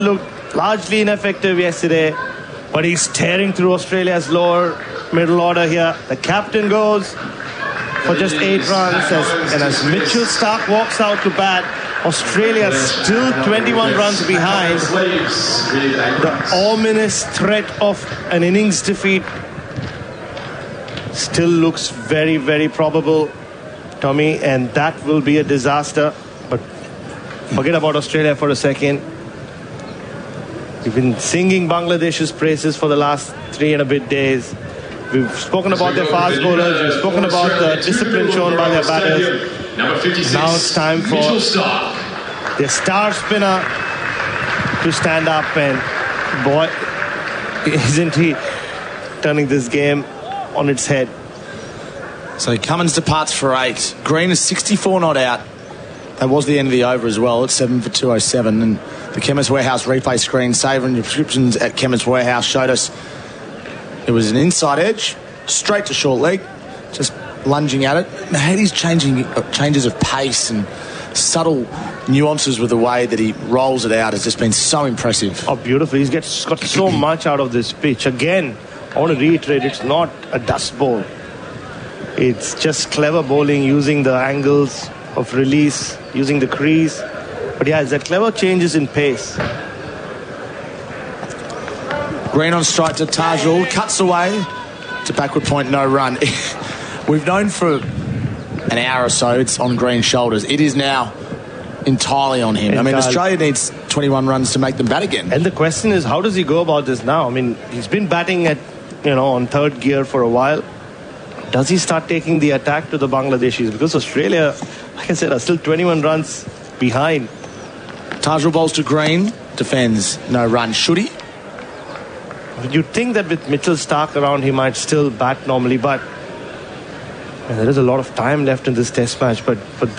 looked largely ineffective yesterday, but he's tearing through Australia's lower middle order here. The captain goes for just 8 runs, and as Mitchell Starc walks out to bat, Australia still 21 runs behind. The ominous threat of an innings defeat still looks very, very probable, Tommy, and that will be a disaster. But forget about Australia for a second. We've been singing Bangladesh's praises for the last 3 and a bit days. We've spoken about their fast bowlers. We've spoken about the discipline shown by their batters. Now it's time for their star spinner to stand up, and boy, isn't he turning this game on its head. So Cummins departs for 8. Green is 64 not out. That was the end of the over as well. It's 7 for 207. And the Chemist Warehouse replay screen savouring your prescriptions at Chemist Warehouse showed us it was an inside edge, straight to short leg, just lunging at it. Mahadi's changes of pace and subtle nuances with the way that he rolls it out has just been so impressive. Oh, beautiful. He's got so much out of this pitch. Again, I want to reiterate, it's not a dust bowl. It's just clever bowling, using the angles of release, using the crease. But yeah, it's that clever changes in pace. Green on strike to Tajul, cuts away to backward point, no run. We've known for an hour or so it's on Green's shoulders. It is now entirely on him. I mean, Australia needs 21 runs to make them bat again. And the question is, how does he go about this now? I mean, he's been batting at, on third gear for a while. Does he start taking the attack to the Bangladeshis? Because Australia, like I said, are still 21 runs behind. Tajul bowls to Green, defends, no run. Should he? You'd think that with Mitchell Starc around, he might still bat normally, but there is a lot of time left in this test match. But